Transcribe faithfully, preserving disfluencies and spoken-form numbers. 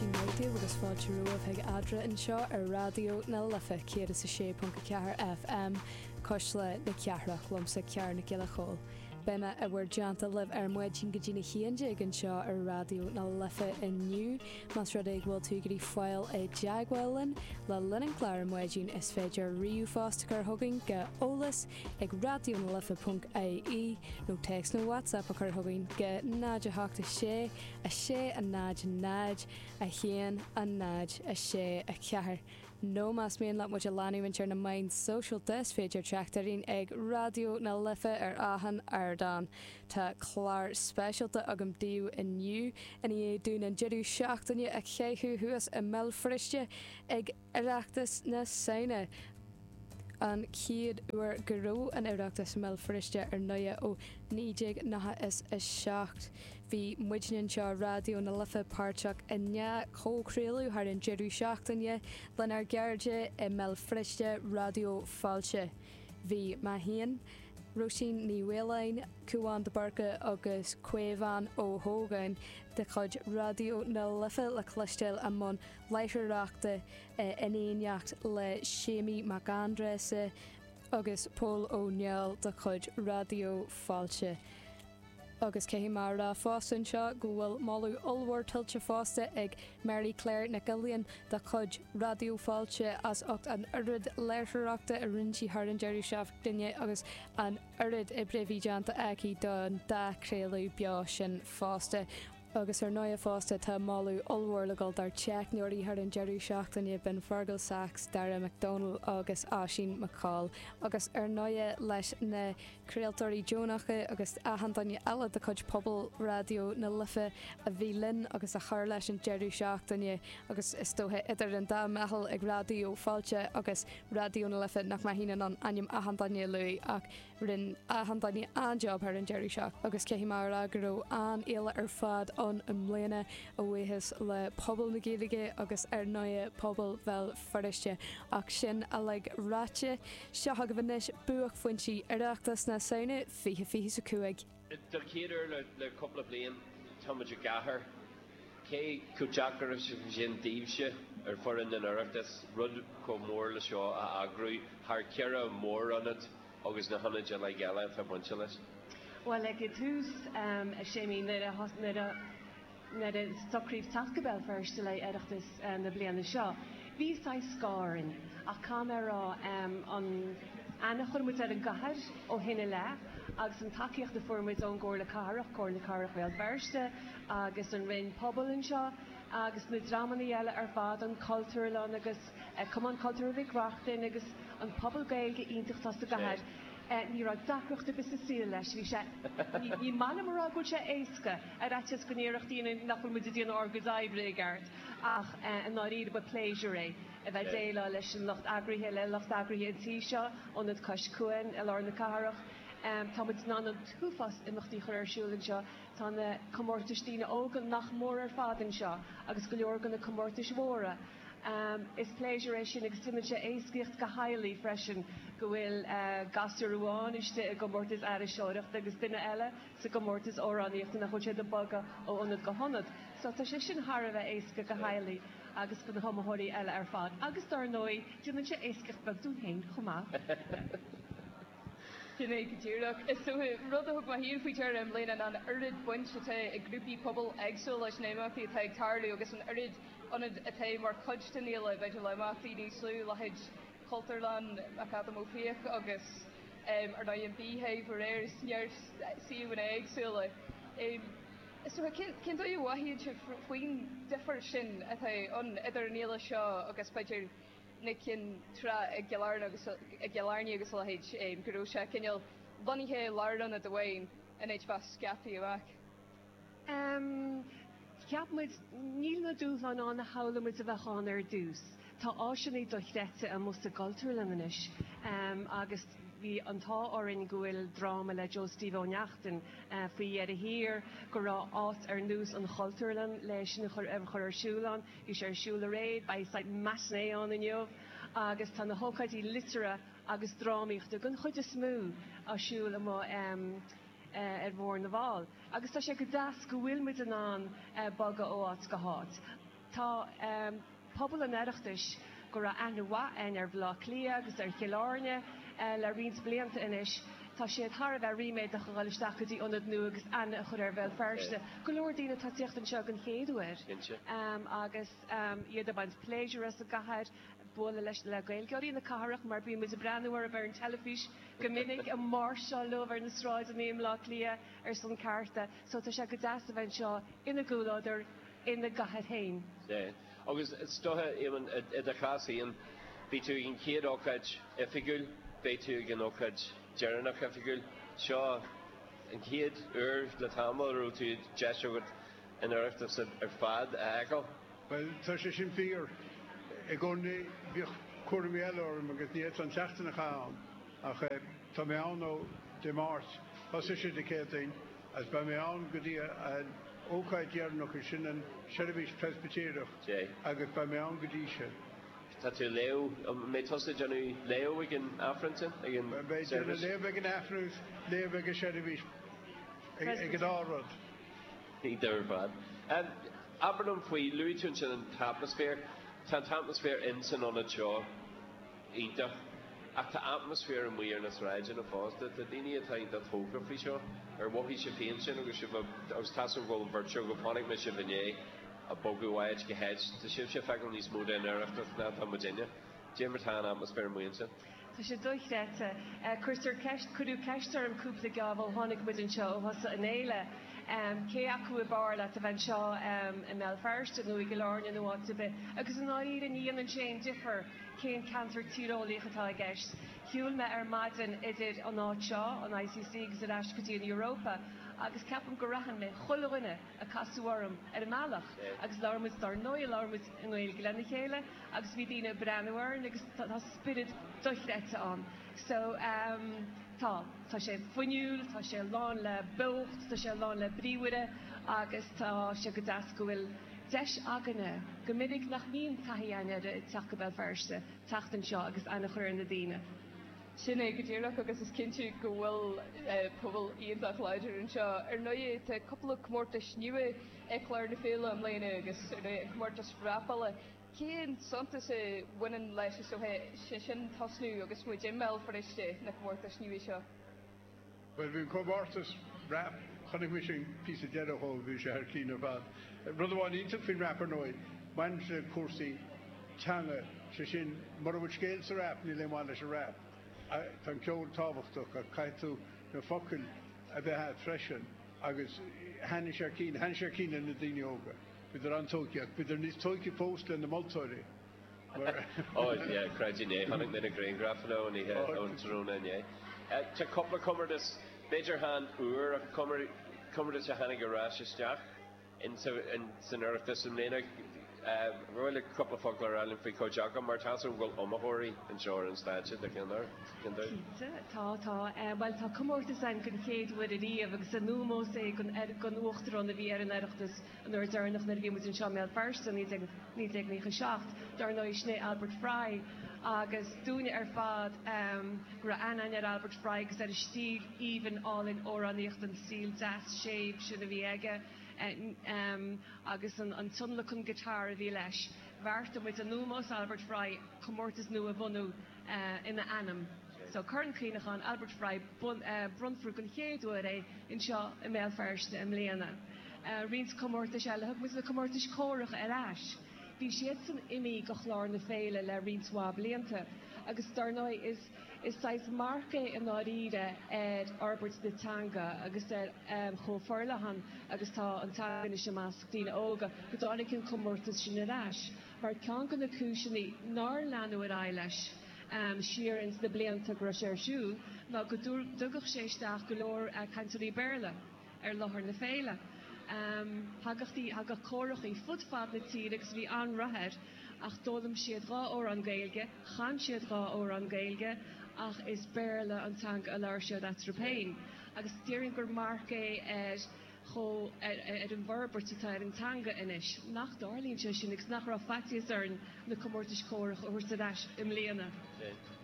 Virgin Radio agus fáilte ruamh ag adra an seo ar radio na lifa céad is a sé pont ceathair F M cos le na ceathrach lomsa cear na Gile Chól. Bema a bhfuir deanta libh ar muidjin go dtí na chéanje ag an seo ar radio na lifa inniu, mas rud ag bhfuil tú gurí fáil é deagháilin le linan clár muidjin is féidir riú fástacar thugainn go ólas ag radio na lifa punt I E nó text nó WhatsApp a chur thugainn go náide háachta sé a sé a náid náid a chéan a náid a sé a ceathair. No mas mion le muid a leanúin tear na main social desk féidir treachtarín ag radio na lifa ar áhan ardan. Tá chlár specialta agam díú inniu in é dún an jeú seachtaine a chéithú thuas a mell friste ag ireachtas na saoine. An ciad uair goró an ireachtas mell friste ar nua ó nídig natha is is seacht. Bhí muidnin seo radio na lifa páirteach inne cócréalú thar an jeú seachtaine len ar gearde i mell friste radio fáilte. Bhí maithíon Roisin ní bhfuilein Cuán de Barca agus Cuévan ó Hógain de chuid radio na lifa le clistéil am mon leithreaachta inéoneacht le Sémi Macandresa agus Paul O'Neill de chuid radio fáilte. Agus cé mar a fásan seo go bhfuil máú olmhór tiltte fásta ag Mary Claire na Gillian de chuid radio fáilte as ocht an urid leithreaachta a rintí thar an jeú seachtaine agus an urid i brehídeanta aici don dacréalú beo sin fásta. Agus ar nua fásta tá máú olmhór legal dar teach nuirí thar an jeú seachtaine ben Fergal Sachs, Dara McDonald agus Aisín McCall. Agus ar nua leis na creaaltóirí Jónacha agus ahantaine eile de chuid pobl radio na lifa a bhí linn agus a chur leis an jeú seachtaine agus is tóthe idir an dá mehall ag radio fáilte agus radio na lifa nach mai híine an aim ahantaine luí ach rinn ahantaine anjob thar an jeú seach agus cé mar a goró an éile ar fad an mléine a bhuihis le pobl na Gaeilge agus ar nua pobl bheal fariste ach sin a le ráte seo go bhanis buach foiintí ireachtas na saoine fiche fiche sa cuaig. Dar céidir le le coppla bliain táid a gcathair cé chuteachar sin daobhse ar forann an ireachtas rud có mór le seo a agrú thar ceara mór an it agus na hanaid a le geala fe buinte leis. Well, like it who's um a shame that a host that a that a stockreef taskabel first to like editors and the blian show. Be size scoring a camera um on Anna chun ar an gahar ó hinine le agus an takeíocht de formid ón ggóir le carach cóir na carach bhil verste agus an rinn pobl in seo agus na dramaí eile ar fad an cultúrán agus cumán cultúr bhíh rachtain agus an pobl gailge iontachtá sa gahar. Ní ra dacrocht a bis sí leis bhí sé ní manam marrá go sé éca a ráis go níireachtíine nachfuil mu díon orgadáibre gart ach an áíad ba pléisiúré a bheith déile leis an locht agrithe le locht agrithe an tí seo ónad cos cuain a lá na carach. Tá ná an túfas imachtaí chuir arsúlann seo tá na commórtaistíine ógan nach mór ar fádan seo agus go leorgan na commórtais mhóra. Um, is pléisiúéis agus tuime sé éascíocht go hailí freisin go bhfuil uh, gasúháin iste a gomórtas ar seoireacht agus duine eile sa gomórtas óráníocht na chuid sé do baga óionad go honad. So tá sé sin Harbh éasca go hailí agus go na homathirí eile ar fad. Agus dar nói tuime sé éascecht bag dún hain chumá. Cinné gotíach. Is so rud a thug ma hír faoitear am léana an urid buinte a grúpi pobl agsú leis néachtaí atá ag tarlú agus an urid anad atá mar chuidta níla beidir le mátaí ní slú leid cultúrlan a cadmófiach agus ar na an bíhéh ar éir snear siúna agsúla. So cin dó bhhaíonn se faoin difar sin atá an idir níla seo agus beidir na cin tra a gearne agus a gearne agus leid goú se cinneal bunithe ládan a dohain in éit fas scapi amach. Um, Ceapmuid níl na dús an an na hálamid a bheitán ar dús. Tá áisinaí dochreite a musta galtúrlanis um, agus bhí antá orin gohfuil drama le Jo Steve O'Neachtain uh, faoi ar a hir go rá áit ar nús an chaltúrlan leis na chur am chur arsúlan í sé arsúla réid ba sait masné an inniuh agus tá na hócaidí litera agus dráíocht a gun chuid a smú asúla má um, uh, ar bhór na bháil. Agus tá sé go das go bhfuil mit an an uh, baga óát go háit. tá um, pobl an erachtas go ra anwa en ar bla clia agus ar chelarne uh, le rins blianta inis. Tá siad har bheith riméid a choáil stachatí onad nu agus anna chur ar bheith ferste. Golóir dína tá tíocht an seo an chéadúir. Um, agus um, iad a baint pléisiúr as a gahaid bóla leis le gail. Geirí na carach mar bí mis a breanúir a bhar an telefís gominnig a mar seo lover na sráid a néim lá lia ar san carta. So tá se go deas a bhaint seo ina gúláidir ina gahaid hain. Agus stothe éman i a chlásaíon bí tú gin céad ócaid a figúil, bé tú gin ócaid Jerannach a figúil seo an céad uair le tamil rú tú deisegad in oireachtas ar fad a eáil? Well, tá sé sin fíor i gcónaí bhíoh cuairí eile mar go níiad an teachtainna chaáin ach tá mé ann ó de mát thosa sé de céadain as ba mé ann go dtí an ócáid Jerannach ar sin an Seirbhís Presbytéireach agus ba mé ann go dtí sé. Tá tú leo, mé tosa deanú leo ag an Afranton? Ag an service? Leo ag an Afranton, leo ag an Seirbhís ag an árad. Í deireadh fad. Abernam faoi luí tún sin an atmosfér, tá an atmosfér in san anad seo ítach ach tá atmosfér an muir nas ráidin a fásta tá daoine atá ítach tógra faoi seo ar bhí sé féin sin agus si agus tasú bhil virtual go pánig me si bhané a bogu waid go heid tá sib sé fegan níos móda in airachtas ná tá Virginia. Déimar tá an atmosfér muin sin. Tá sé dúchréite chuir chuú ceistar an cúpla gabhil tháinig muid an seo thosa in éile. Cé acu i bar le a bhain seo i mé ferste nó i go láne nó áta bit. Agus an áíad an íon an sé differ cén cantar tírólaíchatá a gceist. Hiúil me ar maidin idir an áit seo an I C C agus a eiscotí in Europa. Agus ceapam go rahan me choilehine a casúarm ar máach agus lámuid dar nóí lámuid in nóil glenne chéile agus bhí dína breanúir agus tá spirit dochreite an. So um, tá tá sé foiúil, tá sé lán le bucht, tá sé lán le bríhuire agus tá sé go das go bhfuil deis aganna go minic nach míon taíine i teach bell verse tatan seo agus anna chuir na daine. Sinna go dtíach agus is cinnte go bhfuil pobl íonach leidir an seo ar nué tá coppla cummórta sniuhe ag na féile am léine agus cummórta sprápala. Céan santa sé bhainean leis sé sin tasnú agus mu Jimmel foriste na cummórta sniuhe seo. Well, bhín comórtas rap chunig mu sin pí a deadhó bhí sé ar cína bhd. Rudháin ínta fin rapar nóid, bain sé cuasaí teanga sé sin mar bhid scéil sa rap ní le máin leis a rap. Tá ceol tábhachtach a caiitú na focail a bheithe freisin agus haine sé cín, haine sé cín na daine óga. Beidir an tóiciach, beidir níos tóici post le na moltóirí. Oh, yeah, craidí né, hanig na grain grafano and ihe on trona né. Tá coppla commerdas beidir han uair a commerdas a hanig a ráisisteach in san oireachtas an léine roiil a coppla foglar allen fao cojaga mar tasú bhfuil omaitheoirí an seoir an staide de cinar. Tá tá bhil tá commórtas an gon chéadhfuir a riamh agus an númó é gon uachtarrán a bhí ar an oireachtas an uair dearnach na bhí mu an seo mé fersta ní ní ní seacht dar nó isné Albert Fry agus dúine ar fad ra anan ar Albert Fry agus ar stíl even allin óraníocht an síl das séb sinna bhí aige um, agus an, an tunla chun gitar a bhí leis. Bharta muid an númós Albert Fry commórtas nu a bhunú uh, ina anam. So current clínachan Albert Fry bun, uh, brunfrú an chéadúir é in seo i mé ferste im léana. Uh, Rins commórtas eile thug muid le commórtas córach ar ais. Bhí siad san imi go chlár na féile le rinsá blianta agus darnóid is is sais marca in áíre ar Arbert de Tanga agus ar um, cho forlahan agus tá an tanga sem más tína óga go dánig cin commórtas sin aráis. Mar cean go na cúisinaí ná leanú ar eileis um, siar ins na blianta gro sé siú ná go dugach séisteach go leor a cantarí Berla ar láthar na féile. Um, Hagachtí hagach córach í fudfad na tír agus bhí anrathir ach dódam siad rá ó an gailge, chan siad rá ó an gailge ach is Berla an tank a leir siad at Tropéin. Agus tíirn gur marca ar cho ar an bharbirtatá an tanga inis. Nach darlíonn se sin gus nach rá fatíos arn na commórtas córach ó thuirsa im léana.